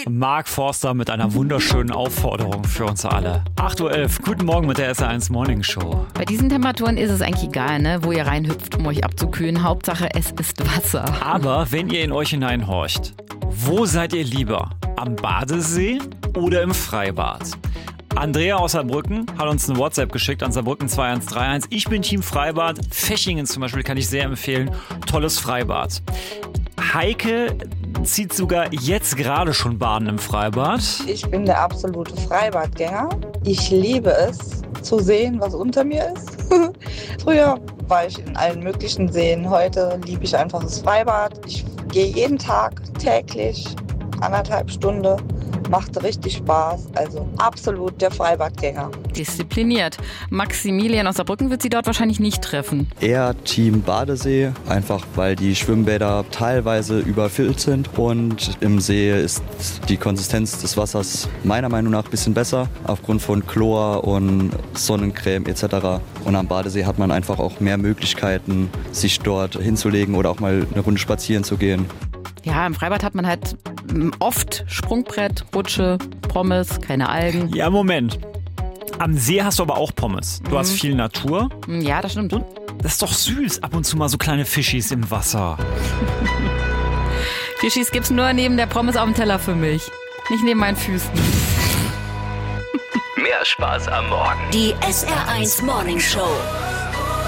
Mark Forster mit einer wunderschönen Aufforderung für uns alle. 8:11 Uhr, guten Morgen mit der SR1 Morning Show. Bei diesen Temperaturen ist es eigentlich egal, ne, wo ihr reinhüpft, um euch abzukühlen. Hauptsache, es ist Wasser. Aber wenn ihr in euch hineinhorcht, wo seid ihr lieber? Am Badesee oder im Freibad? Andrea aus Saarbrücken hat uns eine WhatsApp geschickt an Saarbrücken 2131. Ich bin Team Freibad. Fechingen zum Beispiel kann ich sehr empfehlen. Tolles Freibad. Heike zieht sogar jetzt gerade schon baden im Freibad. Ich bin der absolute Freibadgänger. Ich liebe es, zu sehen, was unter mir ist. Früher war ich in allen möglichen Seen. Heute liebe ich einfach das Freibad. Ich gehe jeden Tag, täglich, 1,5 Stunden. Macht richtig Spaß, also absolut der Freibadgänger. Diszipliniert. Maximilian aus Saarbrücken wird sie dort wahrscheinlich nicht treffen. Eher Team Badesee, einfach weil die Schwimmbäder teilweise überfüllt sind und im See ist die Konsistenz des Wassers meiner Meinung nach ein bisschen besser, aufgrund von Chlor und Sonnencreme etc. Und am Badesee hat man einfach auch mehr Möglichkeiten, sich dort hinzulegen oder auch mal eine Runde spazieren zu gehen. Ja, im Freibad hat man halt oft Sprungbrett, Rutsche, Pommes, keine Algen. Ja, Moment. Am See hast du aber auch Pommes. Du hast viel Natur. Ja, das stimmt. Und das ist doch süß, ab und zu mal so kleine Fischis im Wasser. Fischis gibt's nur neben der Pommes auf dem Teller für mich. Nicht neben meinen Füßen. Mehr Spaß am Morgen. Die SR1 Morning Show.